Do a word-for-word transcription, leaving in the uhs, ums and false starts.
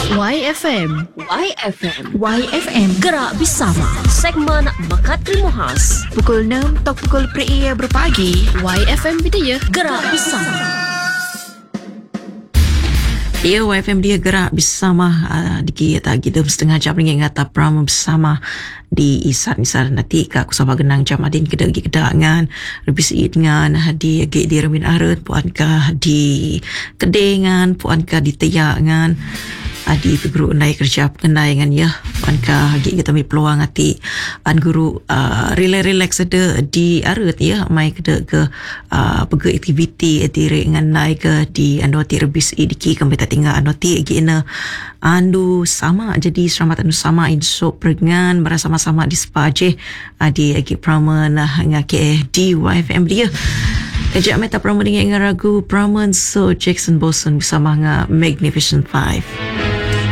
Y F M. Y F M. Y F M. Gerak bersama. Segmen Bakat Ilmu Khas. Pukul enam atau pukul per-ia berpagi. Y F M Bidaya. Gerak bersama. Ya, Y F M dia gerak bersama uh, di kita kita setengah jam ringgit ngata pram bersama di isat misal nanti ka aku sama genang jam adin kedai kedangan lebih sikit dengan di agi di remin aret puan ka di kedengan puan ka di teyangan adi guru naik kerja kenai dengan ya puan ka agi kita mi peluang ati an guru uh, relax ada di aret ya mai ke ke uh, pergi aktiviti ati dengan naik ke di andoti rebis idiki kembali tinggal andoti agi ina andu sama jadi selamat andu sama insok perengan bersama-sama di spaje adi agi pramen ngake di Y F M dia kejap meta pramen dengan ragu pramen so Jackson Boson bersama dengan Magnificent Five.